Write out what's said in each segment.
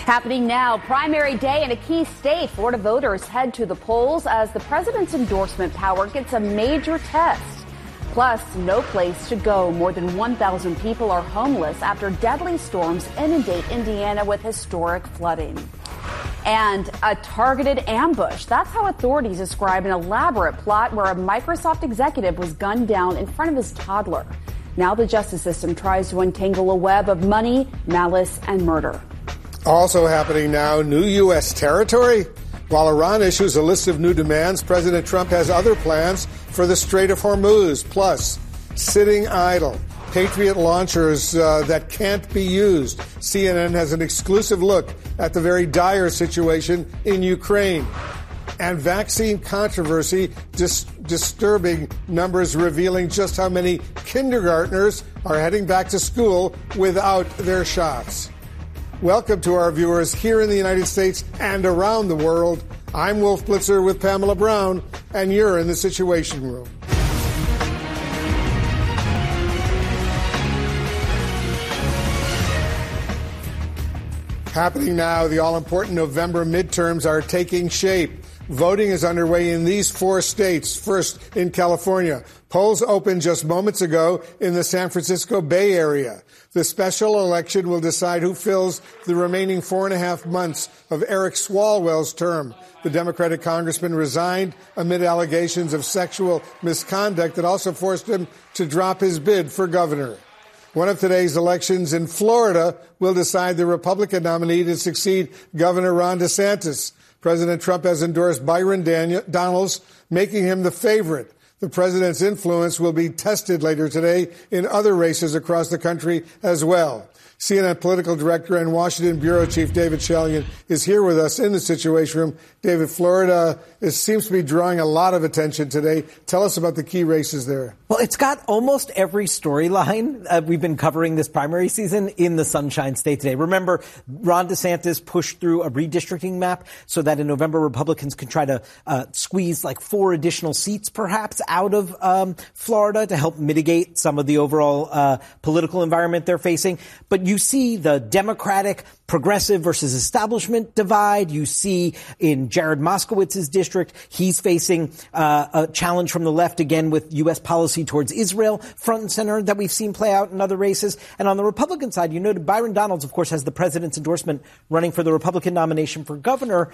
Happening now, primary day in a key state. Florida voters head to the polls as the president's endorsement power gets a major test. Plus, no place to go. More than 1,000 people are homeless after deadly storms inundate Indiana with historic flooding. And a targeted ambush. That's how authorities describe an elaborate plot where a Microsoft executive was gunned down in front of his toddler. Now the justice system tries to untangle a web of money, malice, and murder. Also happening now, new U.S. territory? While Iran issues a list of new demands, President Trump has other plans for the Strait of Hormuz. Plus, sitting idle. Patriot launchers that can't be used. CNN has an exclusive look at the very dire situation in Ukraine. And vaccine controversy, disturbing numbers revealing just how many kindergartners are heading back to school without their shots. Welcome to our viewers here in the United States and around the world. I'm Wolf Blitzer with Pamela Brown, and you're in the Situation Room. Happening now, the all-important November midterms are taking shape. Voting is underway in these 4 states. First, in California. Polls opened just moments ago in the San Francisco Bay Area. The special election will decide who fills the remaining 4.5 months of Eric Swalwell's term. The Democratic congressman resigned amid allegations of sexual misconduct that also forced him to drop his bid for governor. One of today's elections in Florida will decide the Republican nominee to succeed Governor Ron DeSantis. President Trump has endorsed Byron Donalds, making him the favorite. The president's influence will be tested later today in other races across the country as well. CNN political director and Washington bureau chief David Chalian is here with us in the Situation Room. David, Florida seems to be drawing a lot of attention today. Tell us about the key races there. Well, it's got almost every storyline we've been covering this primary season in the Sunshine State today. Remember, Ron DeSantis pushed through a redistricting map so that in November Republicans can try to squeeze like 4 additional seats perhaps out of Florida to help mitigate some of the overall political environment they're facing. But you see the Democratic progressive versus establishment divide. You see in Jared Moskowitz's district, he's facing a challenge from the left again with U.S. policy towards Israel front and center that we've seen play out in other races. And on the Republican side, you noted Byron Donalds, of course, has the president's endorsement running for the Republican nomination for governor.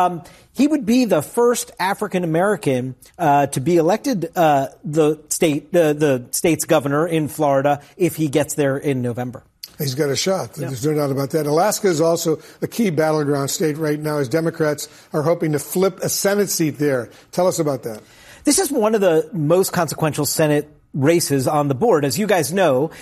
He would be the first African American to be elected the state's governor in Florida if he gets there in November. He's got a shot. There's no doubt about that. Alaska is also a key battleground state right now as Democrats are hoping to flip a Senate seat there. Tell us about that. This is one of the most consequential Senate races on the board. As you guys know,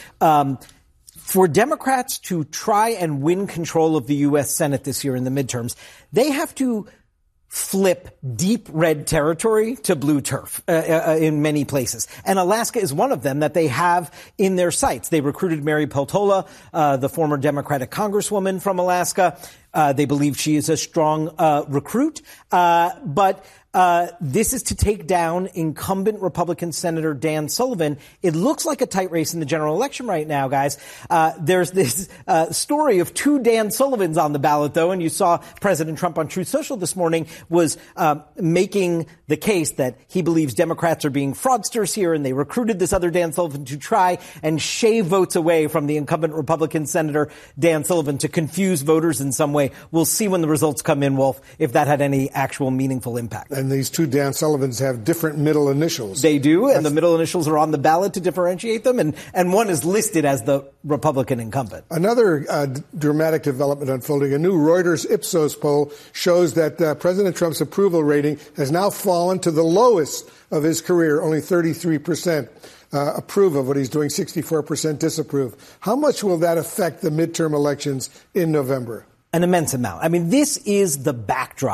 for Democrats to try and win control of the U.S. Senate this year in the midterms, they have to flip deep red territory to blue turf in many places. And Alaska is one of them that they have in their sights. They recruited Mary Peltola, the former Democratic congresswoman from Alaska. They believe she is a strong recruit. But this is to take down incumbent Republican Senator Dan Sullivan. It looks like a tight race in the general election right now, guys. There's this story of 2 Dan Sullivans on the ballot, though, and you saw President Trump on Truth Social this morning was making the case that he believes Democrats are being fraudsters here, and they recruited this other Dan Sullivan to try and shave votes away from the incumbent Republican Senator Dan Sullivan to confuse voters in some way. We'll see when the results come in, Wolf, if that had any actual meaningful impact. And these 2 Dan Sullivans have different middle initials. They do, and the middle initials are on the ballot to differentiate them, and one is listed as the Republican incumbent. Another dramatic development unfolding. A new Reuters Ipsos poll shows that President Trump's approval rating has now fallen to the lowest of his career, only 33%. Approve of what he's doing, 64% disapprove. How much will that affect the midterm elections in November? An immense amount. I mean, this is the backdrop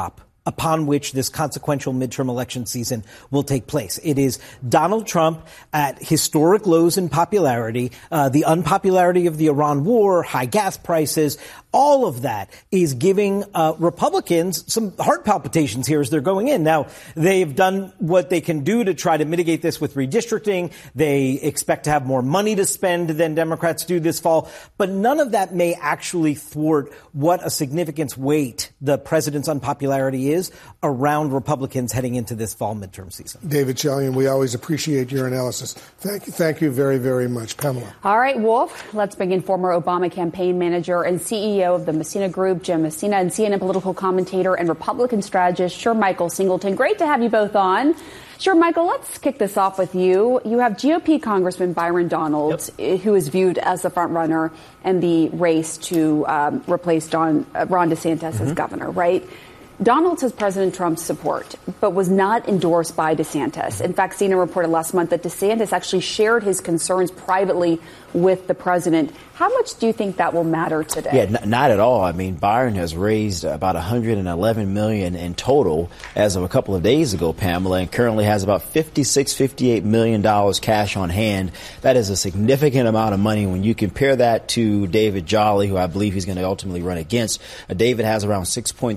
upon which this consequential midterm election season will take place. It is Donald Trump at historic lows in popularity, the unpopularity of the Iran war, high gas prices, all of that is giving Republicans some heart palpitations here as they're going in. Now, they've done what they can do to try to mitigate this with redistricting. They expect to have more money to spend than Democrats do this fall. But none of that may actually thwart what a significant weight the president's unpopularity is around Republicans heading into this fall midterm season. David Chalian, we always appreciate your analysis. Thank you very, very much. Pamela. All right, Wolf, let's bring in former Obama campaign manager and CEO of the Messina Group, Jim Messina, and CNN political commentator and Republican strategist, Sir Michael Singleton. Great to have you both on. Sure, Michael, let's kick this off with you. You have GOP Congressman Byron Donalds, who is viewed as the front runner in the race to replace Ron DeSantis as governor, right? Donalds has President Trump's support, but was not endorsed by DeSantis. In fact, CNN reported last month that DeSantis actually shared his concerns privately with the president. How much do you think that will matter today? Yeah, not at all. I mean, Byron has raised about $111 million in total as of a couple of days ago, Pamela, and currently has about $58 million cash on hand. That is a significant amount of money when you compare that to David Jolly, who I believe he's going to ultimately run against. David has around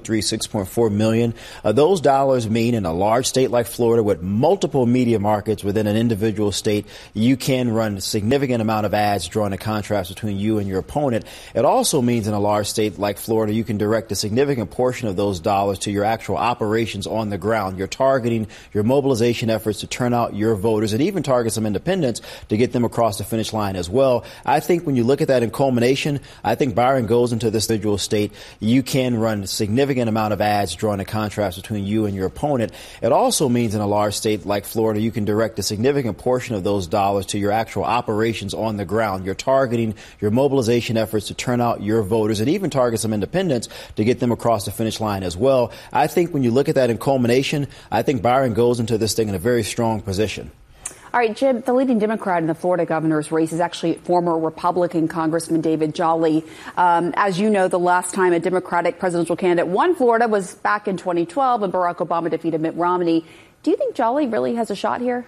6.4 million. Those dollars mean in a large state like Florida with multiple media markets within an individual state, you can run a significant amount of ads drawing a contrast between you and your opponent. It also means in a large state like Florida, you can direct a significant portion of those dollars to your actual operations on the ground. You're targeting your mobilization efforts to turn out your voters and even target some independents to get them across the finish line as well. I think when you look at that in culmination, I think Byron goes into this individual state, you can run a significant amount of ads drawing a contrast between you and your opponent. It also means in a large state like Florida, you can direct a significant portion of those dollars to your actual operations on the ground. You're targeting your mobilization efforts to turn out your voters and even target some independents to get them across the finish line as well. I think when you look at that in culmination, I think Byron goes into this thing in a very strong position. All right, Jim, the leading Democrat in the Florida governor's race is actually former Republican Congressman David Jolly. As you know, the last time a Democratic presidential candidate won Florida was back in 2012 when Barack Obama defeated Mitt Romney. Do you think Jolly really has a shot here?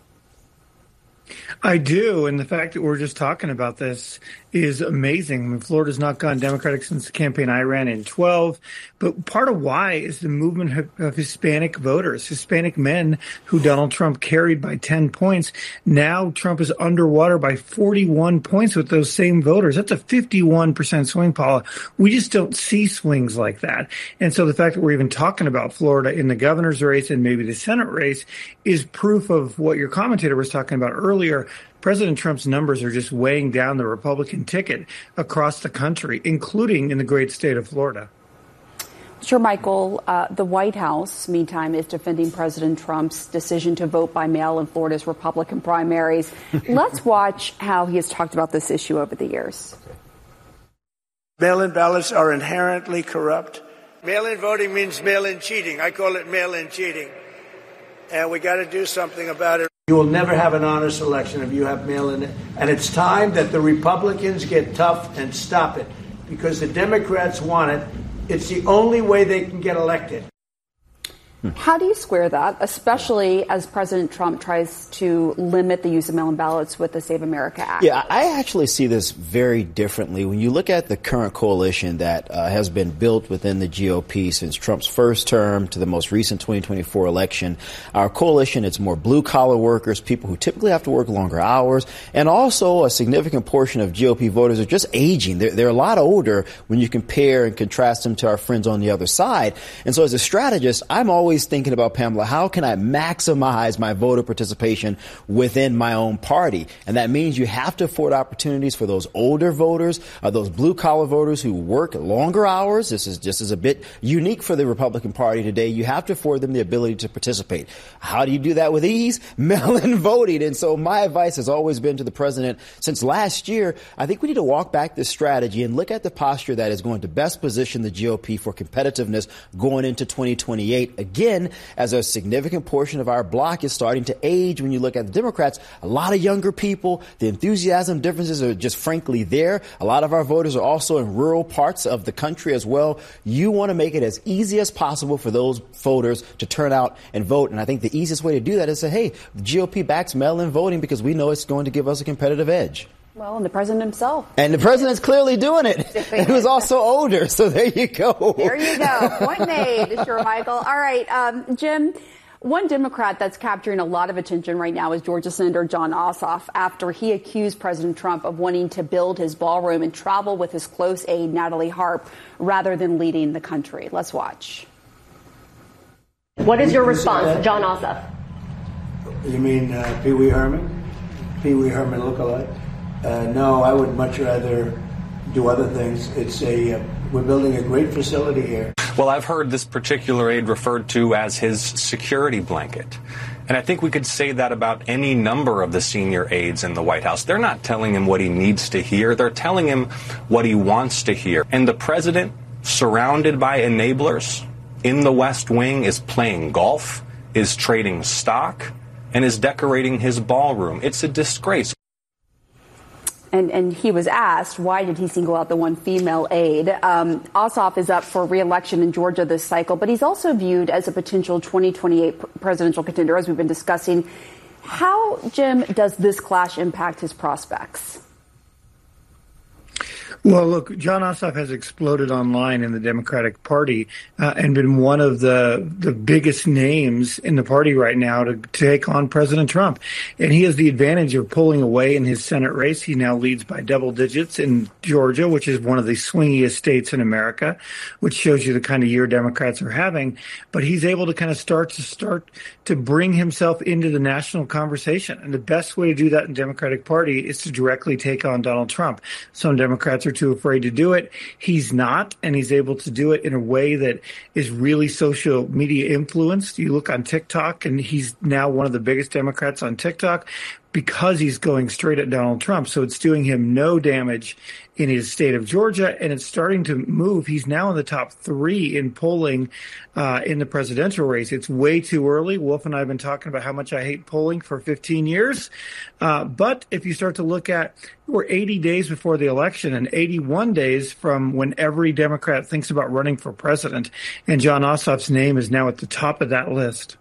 I do, and the fact that we're just talking about this is amazing. I mean, Florida's not gone Democratic since the campaign I ran in 12, but part of why is the movement of Hispanic voters, Hispanic men who Donald Trump carried by 10 points. Now Trump is underwater by 41 points with those same voters. That's a 51% swing, Paula. We just don't see swings like that. And so the fact that we're even talking about Florida in the governor's race and maybe the Senate race is proof of what your commentator was talking about earlier. President Trump's numbers are just weighing down the Republican ticket across the country, including in the great state of Florida. Sure, Michael. The White House, meantime, is defending President Trump's decision to vote by mail in Florida's Republican primaries. Let's watch how he has talked about this issue over the years. Mail-in ballots are inherently corrupt. Mail-in voting means mail-in cheating. I call it mail-in cheating. And we got to do something about it. You will never have an honest election if you have mail-in. And it's time that the Republicans get tough and stop it, because the Democrats want it. It's the only way they can get elected. How do you square that, especially as President Trump tries to limit the use of mail-in ballots with the Save America Act? Yeah, I actually see this very differently. When you look at the current coalition that has been built within the GOP since Trump's first term to the most recent 2024 election, our coalition, it's more blue-collar workers, people who typically have to work longer hours, and also a significant portion of GOP voters are just aging. They're a lot older when you compare and contrast them to our friends on the other side. And so as a strategist, I'm always thinking about, Pamela, how can I maximize my voter participation within my own party? And that means you have to afford opportunities for those older voters, those blue-collar voters who work longer hours. This is a bit unique for the Republican Party today. You have to afford them the ability to participate. How do you do that with ease? Mail-in voting. And so my advice has always been to the president since last year, I think we need to walk back this strategy and look at the posture that is going to best position the GOP for competitiveness going into 2028. Again, again, as a significant portion of our bloc is starting to age, when you look at the Democrats, a lot of younger people, the enthusiasm differences are just frankly there. A lot of our voters are also in rural parts of the country as well. You want to make it as easy as possible for those voters to turn out and vote. And I think the easiest way to do that is say, hey, the GOP backs mail-in voting because we know it's going to give us a competitive edge. Well, and the president himself. And the president's clearly doing it. He was also older, so there you go. There you go. Point made, sure, Michael. All right, Jim, one Democrat that's capturing a lot of attention right now is Georgia Senator Jon Ossoff after he accused President Trump of wanting to build his ballroom and travel with his close aide, Natalie Harp, rather than leading the country. Let's watch. What is your response, Jon Ossoff? You mean Pee Wee Herman? Pee Wee Herman lookalike? No, I would much rather do other things. We're building a great facility here. Well, I've heard this particular aide referred to as his security blanket. And I think we could say that about any number of the senior aides in the White House. They're not telling him what he needs to hear. They're telling him what he wants to hear. And the president, surrounded by enablers in the West Wing, is playing golf, is trading stock, and is decorating his ballroom. It's a disgrace. And he was asked, why did he single out the one female aide? Ossoff is up for re-election in Georgia this cycle, but he's also viewed as a potential 2028 presidential contender, as we've been discussing. How, Jim, does this clash impact his prospects? Well, look, Jon Ossoff has exploded online in the Democratic Party and been one of the biggest names in the party right now to take on President Trump. And he has the advantage of pulling away in his Senate race. He now leads by double digits in Georgia, which is one of the swingiest states in America, which shows you the kind of year Democrats are having. But he's able to kind of start to bring himself into the national conversation. And the best way to do that in the Democratic Party is to directly take on Donald Trump. Some Democrats are too afraid to do it. He's not, and he's able to do it in a way that is really social media influenced. You look on TikTok, and he's now one of the biggest Democrats on TikTok because he's going straight at Donald Trump. So it's doing him no damage in his state of Georgia, and it's starting to move. He's now in the top 3 in polling in the presidential race. It's way too early. Wolf and I have been talking about how much I hate polling for 15 years. But if you start to look at, we're 80 days before the election and 81 days from when every Democrat thinks about running for president, and Jon Ossoff's name is now at the top of that list.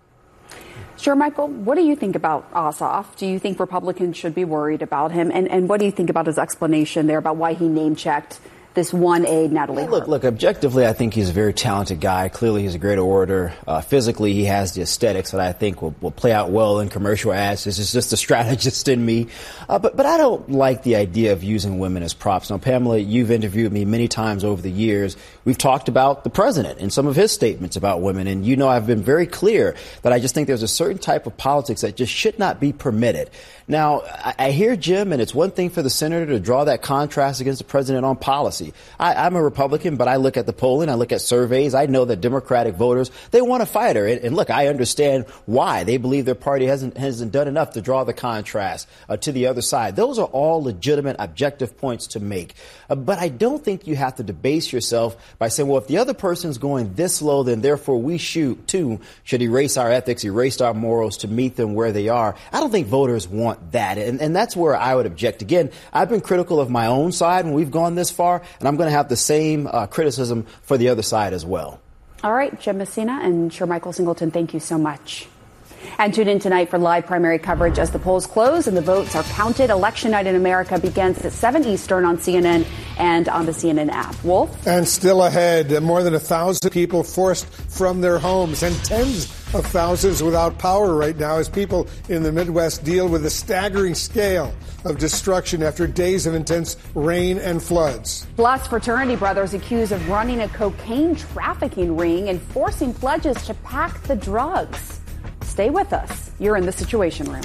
Sure, Michael, what do you think about Ossoff? Do you think Republicans should be worried about him? And what do you think about his explanation there about why he name-checked this one aide, Natalie Harp? Look, objectively, I think he's a very talented guy. Clearly, he's a great orator. Physically, he has the aesthetics that I think will play out well in commercial ads. This is just a strategist in me. But I don't like the idea of using women as props. Now, Pamela, you've interviewed me many times over the years. We've talked about the president and some of his statements about women. And you know I've been very clear that I just think there's a certain type of politics that just should not be permitted. Now, I hear Jim, and it's one thing for the senator to draw that contrast against the president on policy. I'm a Republican, but I look at the polling, I look at surveys. I know that Democratic voters, they want a fighter. And look, I understand why. They believe their party hasn't done enough to draw the contrast to the other side. Those are all legitimate, objective points to make. But I don't think you have to debase yourself by saying, well, if the other person's going this low, then therefore we should erase our ethics, erase our morals to meet them where they are. I don't think voters want that. And that's where I would object. Again, I've been critical of my own side when we've gone this far, and I'm going to have the same criticism for the other side as well. All right, Jim Messina and Sir Michael Singleton, thank you so much. And tune in tonight for live primary coverage as the polls close and the votes are counted. Election night in America begins at 7 Eastern on CNN and on the CNN app. Wolf? And still ahead, more than 1,000 people forced from their homes and tens of thousands without power right now as people in the Midwest deal with a staggering scale of destruction after days of intense rain and floods. Plus, fraternity brothers accused of running a cocaine trafficking ring and forcing pledges to pack the drugs. Stay with us. You're in the Situation Room.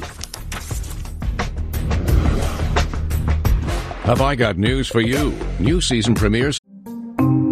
Have I got news for you? New season premieres